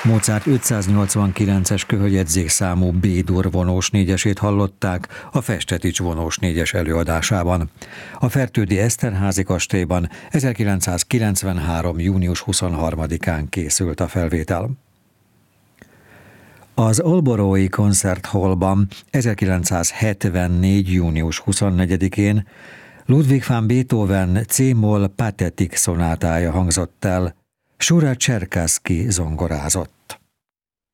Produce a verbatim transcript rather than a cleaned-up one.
Mozart ötszáznyolcvankilences köhögyedzékszámú B-dur vonós négyesét hallották a Festetics vonós négyes előadásában. A Fertődi Eszterházy kastélyban ezerkilencszázkilencvenhárom. június huszonharmadikán készült a felvétel. Az Alborói Koncerthallban ezerkilencszázhetvennégy. június huszonnegyedikén Ludwig van Beethoven C-moll Pathetic szonátája hangzott el, Sura Cserkasszky zongorázott.